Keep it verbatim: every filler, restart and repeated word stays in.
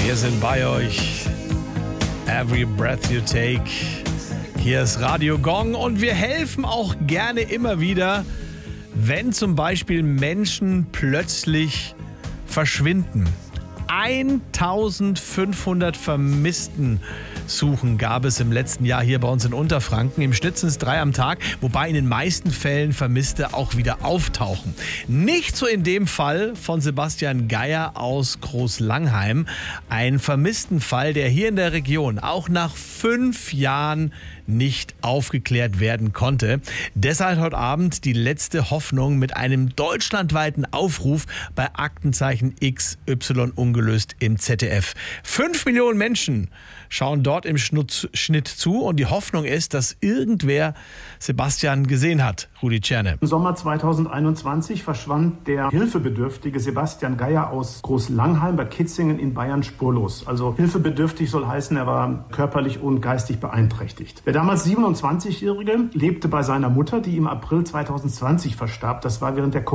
Wir sind bei euch. Every breath you take. Hier ist Radio Gong und wir helfen auch gerne immer wieder, wenn zum Beispiel Menschen plötzlich verschwinden. eintausendfünfhundert Vermissten suchen gab es im letzten Jahr hier bei uns in Unterfranken. Im Schnitt sind es drei am Tag, wobei in den meisten Fällen Vermisste auch wieder auftauchen. Nicht so in dem Fall von Sebastian Geier aus Großlangheim. Ein Vermisstenfall, der hier in der Region auch nach fünf Jahren nicht aufgeklärt werden konnte. Deshalb heute Abend die letzte Hoffnung mit einem deutschlandweiten Aufruf bei Aktenzeichen X Y ungelöst im Z D F. Fünf Millionen Menschen schauen dort im Schnitt zu und die Hoffnung ist, dass irgendwer Sebastian gesehen hat. Rudi Czerne. Im Sommer zweitausendeinundzwanzig verschwand der hilfebedürftige Sebastian Geier aus Großlangheim bei Kitzingen in Bayern spurlos. Also hilfebedürftig soll heißen, er war körperlich und geistig beeinträchtigt. Der damals siebenundzwanzigjährige lebte bei seiner Mutter, die im April zweitausendzwanzig verstarb. Das war während der